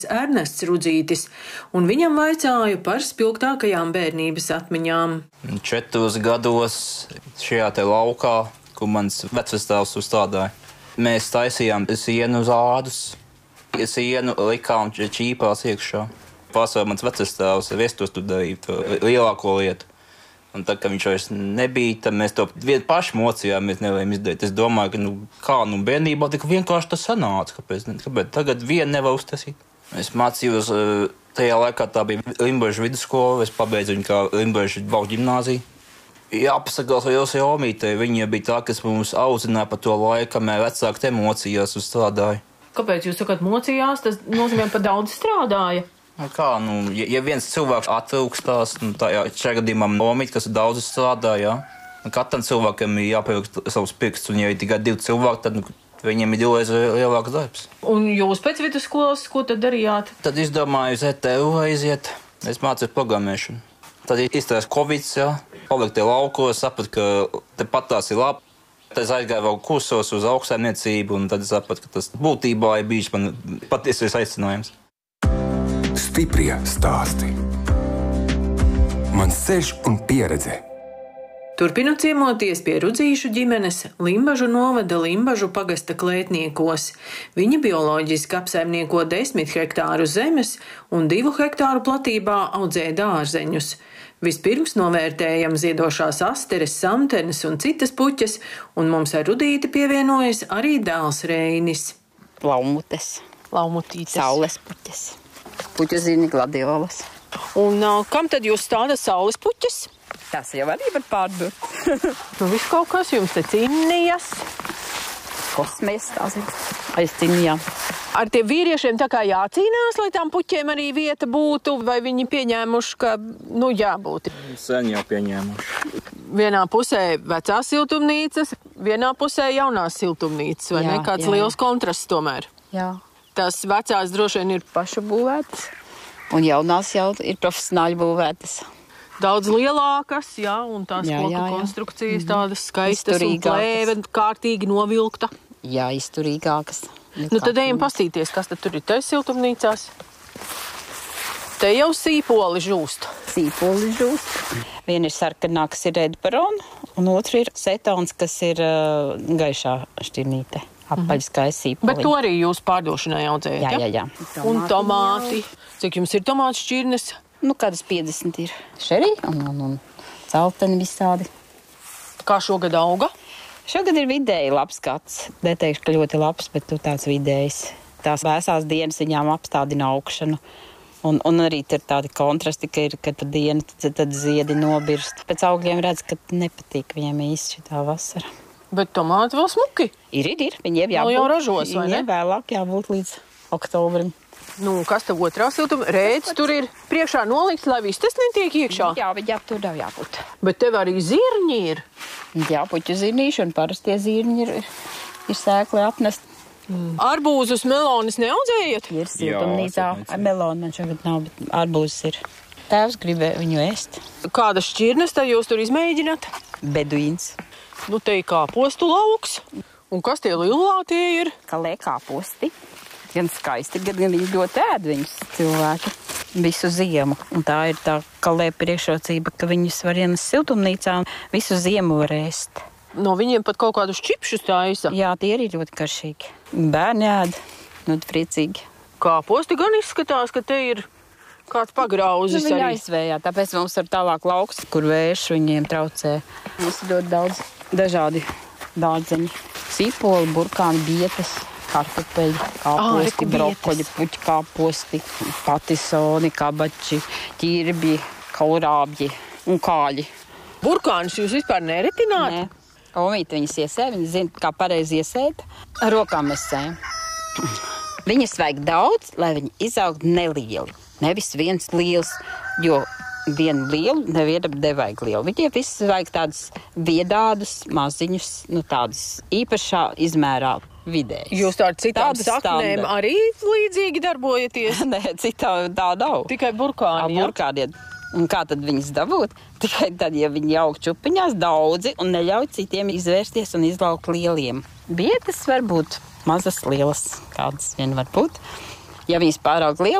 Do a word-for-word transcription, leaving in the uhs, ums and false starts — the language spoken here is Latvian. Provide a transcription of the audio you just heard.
Ernests Rudzītis, un viņam vaicāju par spilgtākajām bērnības atmiņām. Četros gados šajā te laukā, kur mans vecvectēvs uzstādāja, mēs taisījām sienu uz ādus. Sienu likām čīpās iekšā. Pārsvarā mans vecvectēvs viestos tur darīja lielāko lietu. Un tad, kad viņš vairs nebija, tad mēs to vien paši mocījāmies, nevarējām izdarīt. Es domāju, ka nu, kā nu bērnībā tik vienkārši tas sanāca. Kāpēc, kāpēc tagad vienu nevar uztaisīt? Es mācījos, tajā laikā tā bija Limbažu vidusskola, es pabeidzu viņu kā Limbažu Baužu ģimnāziju. Jāpasakās Ilse Omītei, viņa bija tā, kas mums audzināja par to laiku, kamēr vecāki te mocījās un strādāja. Kāpēc jūs sakat mocījās? Tas nozīmē, pa daudz strādāja. Kā, nu, ja, ja viens cilvēks atrūkstās, nu, tā jā, šajā gadījumā Omīte, kas daudz strādāja, jā. Katram cilvēkam ir jāpievilkt savus pirkstus, un ja ir tikai divi cilvēki, tad nu, viņiem ir divreiz lielāks darbs. Un jūs pēc vidusskolas, ko tad darījāt? Tad izdomāju uz E T U aiziet. Es mācījos programmēšanu. Tad izturējās Covid, jā. Paliku tie laukos, sapratu, ka te pat tās ir labi. Tad es aizgāju vēl kursos uz augstsaimniecību, un tad es sapratu, ka tas būtībā ir bijis man patiesais aicinājums. Stiprie stāsti. Mans ceļš un pieredze. Turpinu ciemoties pie Rudzīšu ģimenes Limbažu novada Limbažu pagasta klētniekos. Viņi bioloģiski apsaimnieko desmit hektāru zemes un divu hektāru platībā audzē dārzeņus. Vispirms novērtējam ziedošās asteres, samtenes un citas puķes, un mums ar Rudīti pievienojas arī dēls Reinis. Laumutes, Laumutītes. saules puķes, puķu zirņi, gladiolas. Un uh, kam tad jūs stādat saules puķes? Tas jau arī var pārdot. Nu, viss kaut kas jums te cīnījās. Kosmēs tās ir. Aiz cīnījām. Ar tiem vīriešiem tā kā jācīnās, lai tām puķiem arī vieta būtu, vai viņi pieņēmuši, ka, nu, jābūt? Sen jau pieņēmuši. Vienā pusē vecās siltumnīcas, vienā pusē jaunās siltumnīcas, vai Jā, ne? Kāds jā. liels kontrasts tomēr. Jā. Tās vecās droši vien ir Pašu būvētas. Un jaunās jau ir profesionāļi būvētas. daudz lielākas, jā, un tās Jā, koku jā, jā. konstrukcijas tādas skaistas un Izturīgākas. plēve kārtīgi novilkta. Jā, izturīgākas. Nu, tad ejam pastīties, kas tad tur ir tais siltumnīcās. Te jau sīpoli žūst. Sīpoli žūst. Viena ir sarkanā, kas ir redparona, un otra ir setons, kas ir uh, gaišā šķirnīte. Apaļskais sīpoli. Bet to arī jūs pārdošanai audzējat, Jā, ja? jā, jā. Un tomāti. Cik jums ir tomātu šķirnes? Nu, kādas piecdesmit ir šerī un, un, un celteni visādi. Kā šogad auga? Šogad ir vidēji labs skats. Neteikšu, ka ļoti labs, bet tu tāds vidējs. Tās vēsās dienas viņām apstādina augšanu. Un, un arī ir tādi kontrasti, ka ir, kad diena, tad, tad ziedi nobirst. Pēc augļiem redz, ka nepatīk viņiem īsti šitā vasara. Bet tomāti vēl smuki. Ir, ir, ir. Viņiem jābūt. jau ražos, vai ne? Viņiem vēlāk jābūt līdz oktobrim. Nu, kas tev otrā siltuma? Rēdz tur ir priekšā nolikts, lai viss tas netiek iekšā. Jā, viņām tur nav jābūt. Bet tev arī zirņi ir. Jā, puķu zirnīši un parastie zirņi ir, ir sēkli apnest. Mm. Arbūzus, melonis neaudzējat? Ir siltumnīcā. Ar melonu man šogad nav, bet arbūzes ir. Tēvs gribēja viņu ēst. Kādas šķirnes tad jūs tur izmēģināt? Beduīns. Nu, te ir kāpostu lauks. Un kas tie lielātie ir? Kalē kāposti. Gan skaisti, gan viņi ļoti ēd viņus cilvēki. Visu ziemu. Un tā ir tā kalē priekšrocība, ka viņus var ienest siltumnīcā un visu ziemu var ēst. No viņiem pat kaut kādus čipšus taisa. Jā, tie ir ļoti karšīgi. Bērni ēd, ļoti priecīgi. Kāposti gan izskatās, ka te ir kāds pagrauzis Nu, viņi arī. aizvējā, tāpēc mums ir tālāk lauks, kur vējš viņiem traucē. Mums ir ļoti daudz dažādi dārzeņi. Sīpoli, burkāni, bietes, kartupeļi, kāposti, reku bietes. brokoļi, puķi kāposti, patisoni, kabači, ķirbji, kaurābji un kāļi. Burkānus jūs vispār neretināt? Nē. Omīte viņas iesē, viņa zina, kā pareizi iesēt. Ar rokām mēs sējam. Viņas vajag daudz, lai viņi izaugtu nelieli. Nevis viens liels, jo vienu lielu nevienam nevajag lielu. Viņiem visi vajag tādus viedādus, maziņus, nu tādus īpašā izmērā vidēji. Jūs tā ar citām Tādas saknēm standarta. arī līdzīgi darbojaties? Nē, citā tā nav. Tikai burkāni, jā? Burkāni. Un kā tad viņas dabūt? Tikai tad, ja viņi aug čupiņās daudzi un neļauj citiem izvērsties un izlaukt lieliem. Bietes var būt mazas, lielas, kādas vien var būt. Ja viņas pārāk liela,